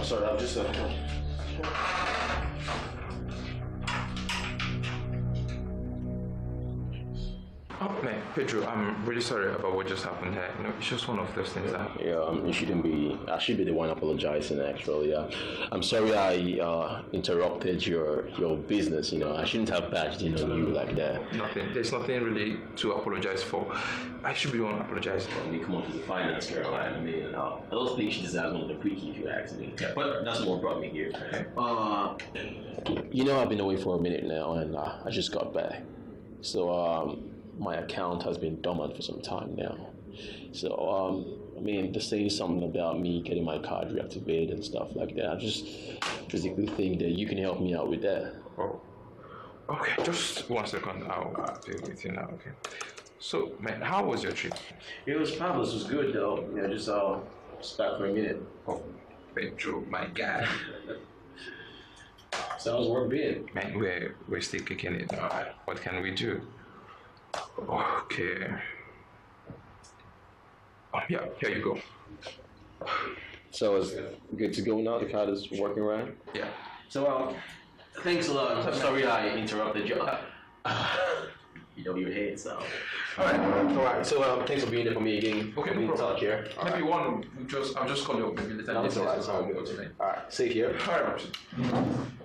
I'm sorry, I'm just Oh man, Pedro, I'm really sorry about what just happened here. It's just one of those things that happen. Yeah, you shouldn't be. I should be the one apologizing. Actually, yeah. I'm sorry I interrupted your business. I shouldn't have badged in on you like that. Nothing. There's nothing really to apologize for. I should be the one apologizing. I mean, come on, the finance girl. I mean, I don't think she deserves one of the quickie if you ask me. But that's what brought me here. I've been away for a minute now, and I just got back. So my account has been dormant for some time now. So they're saying something about me getting my card reactivated and stuff like that. I just basically think that you can help me out with that. Oh, okay. Just 1 second. I'll deal with you now. Okay. So, man, how was your trip? It was fabulous. It was good though. Just back for a minute. Oh, Pedro, my guy. So how's work been? Man, we're still kicking it. What can we do? Okay. Oh, yeah, here you go. So it's good to go now. The card is working right. Yeah. So thanks a lot. I'm sorry I interrupted you. Your head, so. All right. So thanks for being there for me again. Okay, no problem. Here. Maybe one. I'll just call you up maybe later. That's all right. All right. Safe here. All right.